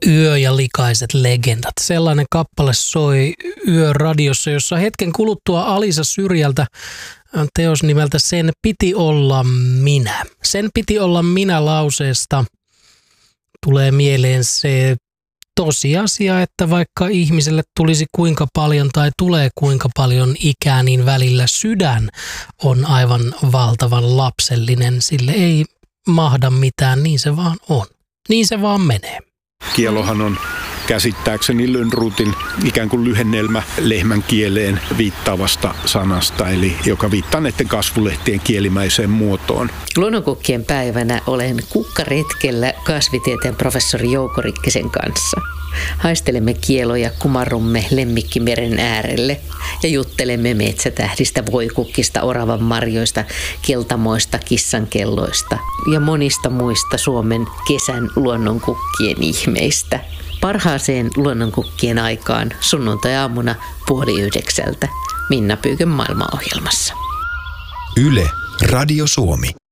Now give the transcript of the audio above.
Yö ja likaiset legendat. Sellainen kappale soi Yöradiossa, jossa hetken kuluttua Alisa Syrjältä teos nimeltä Sen piti olla minä. Sen piti olla minä lauseesta tulee mieleen se tosiasia, että vaikka ihmiselle tulisi kuinka paljon tai tulee kuinka paljon ikää, niin välillä sydän on aivan valtavan lapsellinen. Sille ei mahda mitään, niin se vaan on. Niin se vaan menee. Kielohan on käsittääkseni Lönnrotin ikään kuin lyhennelmä lehmän kieleen viittaavasta sanasta, eli joka viittaa näiden kasvulehtien kielimäiseen muotoon. Luonnonkukkien päivänä olen kukkaretkellä kasvitieteen professori Jouko Rikkisen kanssa. Haistelemme kieloja, kumarrumme Lemmikkimeren äärelle ja juttelemme metsätähdistä, voikukkista, oravan marjoista, keltamoista, kissankelloista ja monista muista Suomen kesän luonnonkukkien ihmeistä. Parhaaseen luonnonkukkien aikaan sunnuntai-aamuna 8:30 Minna Pyykön maailmaohjelmassa. Yle, Radio Suomi.